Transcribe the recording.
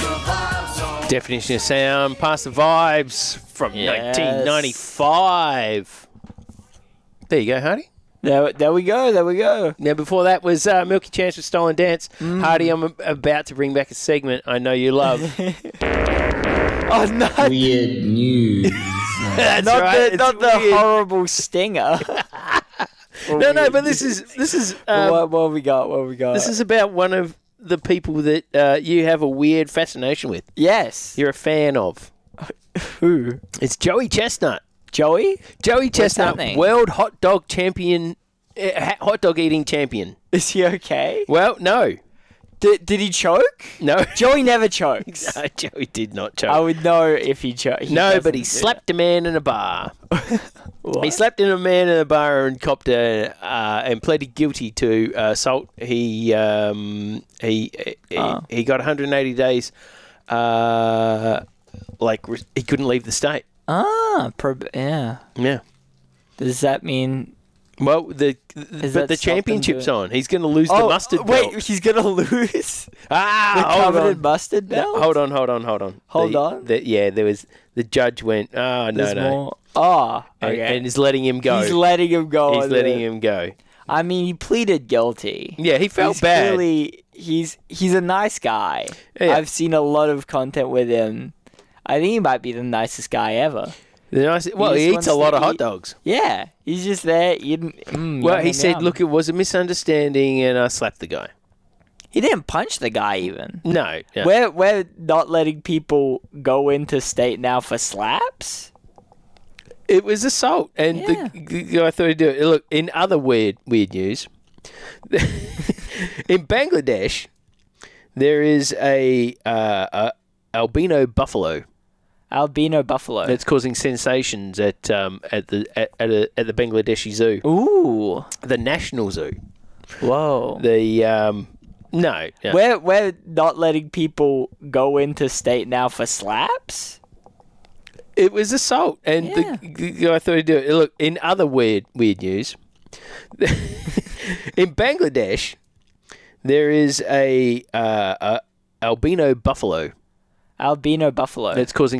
Definition of Sound, Pass the Vibes from 1995. There you go, Hardy. There we go. Now, before that was Milky Chance with Stolen Dance. Hardy, I'm about to bring back a segment I know you love. Oh, no. Weird news. That's Not right. the weird. horrible stinger. No, but this is What we got? this is about one of the people that you have a weird fascination with. Yes. You're a fan of. Who? It's Joey Chestnut. Joey? Joey Chestnut, happening? world hot dog champion, hot dog eating champion. Is he okay? Well, no. Did he choke? No. Joey never chokes. No, Joey did not choke. I would know if he choked. No, but he slapped a man in a bar. What? He slapped in a man in a bar and copped and pleaded guilty to assault. He got 180 days. He couldn't leave the state. Yeah. Yeah. Does that mean... Well, that the stop him championship's doing- on. He's going to lose the mustard belt. Wait, he's going to lose? The Hold coveted on. mustard belt? Hold on. Hold on? There was the judge went. Oh There's no. more. Oh, okay. And is letting him go. He's letting him go. He's letting him go. I mean, he pleaded guilty. Yeah, he felt He's bad. Clearly, he's a nice guy. Yeah. I've seen a lot of content with him. I think he might be the nicest guy ever. He just eats wants a lot to of hot eat- dogs. Yeah, he's just there eating. Well, yum, he yum, said, yum. "Look, it was a misunderstanding, and I slapped the guy." He didn't punch the guy even. No. We're not letting people go into state now for slaps. It was assault, and Yeah. the guy thought he'd do it. Look, in other weird news, in Bangladesh, there is a albino buffalo Albino buffalo. that's causing sensations at the Bangladeshi Zoo, Ooh. the National Zoo. Whoa. No. We're not letting people go into state now for slaps. It was assault, and Yeah. the guy thought he'd do it. Look, in other weird news, in Bangladesh, there is a albino buffalo Albino buffalo. that's causing